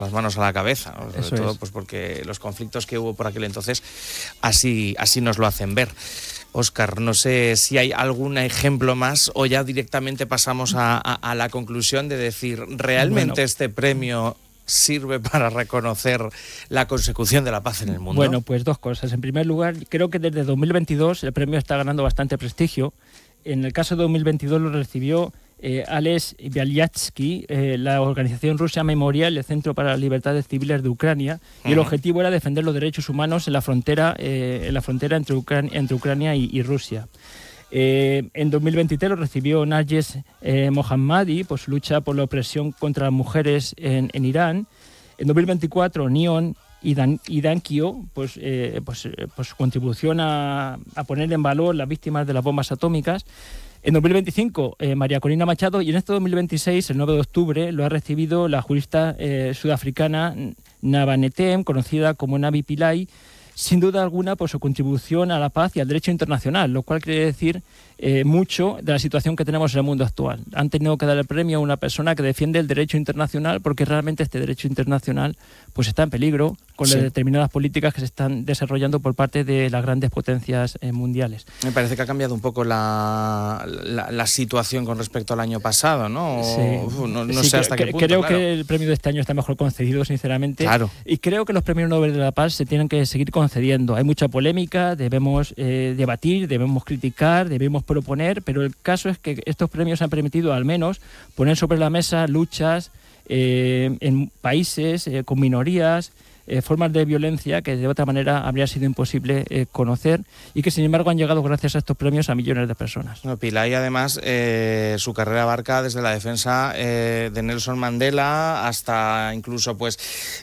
las manos a la cabeza, ¿no? Sobre Eso todo es. pues porque los conflictos que hubo por aquel entonces así nos lo hacen ver. Óscar, no sé si hay algún ejemplo más o ya directamente pasamos a la conclusión de decir, ¿realmente este premio sirve para reconocer la consecución de la paz en el mundo? Bueno, pues dos cosas. En primer lugar, creo que desde 2022 el premio está ganando bastante prestigio. En el caso de 2022 lo recibió Ales Bialyatsky, la organización Rusia Memorial, el Centro para las Libertades Civiles de Ucrania, y el objetivo era defender los derechos humanos en la frontera entre Ucrania y Rusia. En 2023 lo recibió Narges Mohammadi por su lucha por la opresión contra las mujeres en Irán. En 2024, Neon y Dankio, pues su contribución a poner en valor las víctimas de las bombas atómicas. En 2025, María Corina Machado, y en este 2026, el 9 de octubre, lo ha recibido la jurista sudafricana Nabanetem, conocida como Navi Pillay, sin duda alguna por su contribución a la paz y al derecho internacional, lo cual quiere decir mucho de la situación que tenemos en el mundo actual. Han tenido que dar el premio a una persona que defiende el derecho internacional porque realmente este derecho internacional pues está en peligro con las determinadas políticas que se están desarrollando por parte de las grandes potencias mundiales. Me parece que ha cambiado un poco la situación con respecto al año pasado, ¿no? Sí. No sé hasta qué punto. Creo que el premio de este año está mejor concedido, sinceramente. Claro. Y creo que los premios Nobel de la Paz se tienen que seguir concediendo. Hay mucha polémica, debemos debatir, debemos criticar, debemos proponer, pero el caso es que estos premios han permitido al menos poner sobre la mesa luchas en países con minorías, formas de violencia que de otra manera habría sido imposible conocer y que sin embargo han llegado gracias a estos premios a millones de personas. No, Pillay además su carrera abarca desde la defensa de Nelson Mandela hasta incluso pues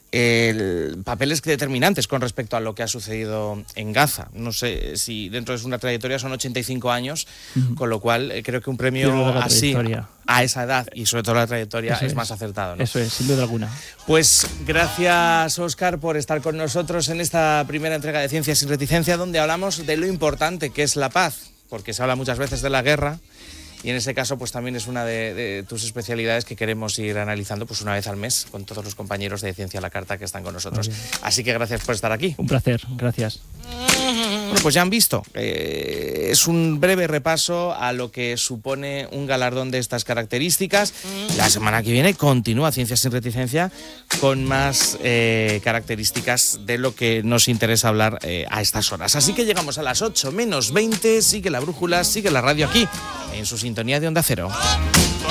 papeles determinantes con respecto a lo que ha sucedido en Gaza. No sé si dentro de una trayectoria son 85 años, con lo cual creo que un premio así a esa edad y sobre todo la trayectoria es más acertado, ¿no? Eso es, sin duda alguna. Pues gracias, Óscar, por estar con nosotros en esta primera entrega de Ciencia sin Reticencia, donde hablamos de lo importante que es la paz, porque se habla muchas veces de la guerra y en ese caso pues también es una de tus especialidades que queremos ir analizando pues una vez al mes con todos los compañeros de Ciencia a la Carta que están con nosotros. Así que gracias por estar aquí. Un placer, gracias. Bueno, pues ya han visto, es un breve repaso a lo que supone un galardón de estas características. La semana que viene continúa Ciencia sin Reticencia con más características de lo que nos interesa hablar a estas horas. Así que llegamos a las 8 menos 20, sigue la brújula, sigue la radio aquí, en su sintonía de Onda Cero.